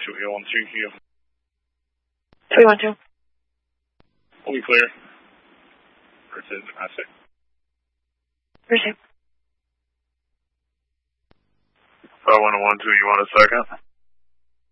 312. 312. We'll be clear. Precision, I say. Appreciate. 5112, you want a second?